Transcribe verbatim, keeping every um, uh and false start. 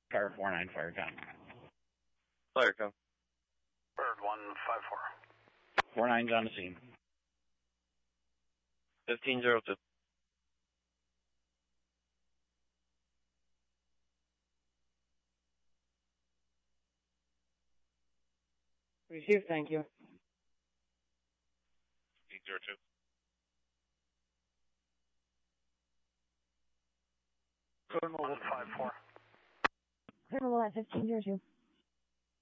Car four nine fire com. Fire com. Bird one five four. Four nine's on the scene. Fifteen zero two. Received, thank you. Eight zero two. Code one five four. Clear mobile at fifteen zero two.